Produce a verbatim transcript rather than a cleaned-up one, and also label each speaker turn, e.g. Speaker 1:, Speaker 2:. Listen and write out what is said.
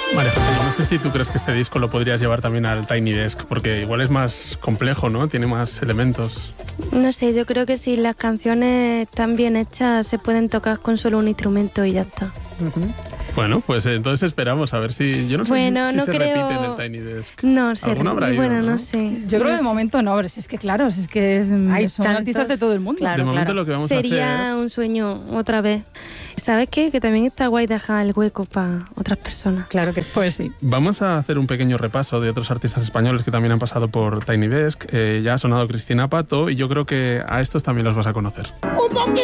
Speaker 1: María José, no sé si tú crees que este disco lo podrías llevar también al Tiny Desk, porque igual es más complejo, ¿no? Tiene más elementos.
Speaker 2: No sé, yo creo que si las canciones están bien hechas se pueden tocar con solo un instrumento y ya está.
Speaker 1: Uh-huh. Bueno, pues entonces esperamos a ver si... Yo no sé
Speaker 2: bueno,
Speaker 1: si, si
Speaker 2: no
Speaker 1: se
Speaker 2: creo...
Speaker 1: repite en el Tiny Desk.
Speaker 2: No sé,
Speaker 1: ¿Alguno habrá ido,
Speaker 2: bueno,
Speaker 1: no?
Speaker 2: no sé.
Speaker 3: Yo
Speaker 2: no
Speaker 3: creo que de
Speaker 2: sé.
Speaker 3: momento no, pero si es que claro, si es que es,
Speaker 4: Hay
Speaker 3: son
Speaker 4: tantos,
Speaker 3: artistas de todo el mundo.
Speaker 4: claro,
Speaker 1: de momento
Speaker 4: claro.
Speaker 1: lo que vamos
Speaker 2: Sería
Speaker 1: a hacer...
Speaker 2: un sueño otra vez. ¿Sabes qué? Que también está guay dejar el hueco para otras personas.
Speaker 4: Claro que sí.
Speaker 3: Pues sí.
Speaker 1: Vamos a hacer un pequeño repaso de otros artistas españoles que también han pasado por Tiny Desk. Eh, ya ha sonado Cristina Pato y yo creo que a estos también los vas a conocer.
Speaker 5: Un poquito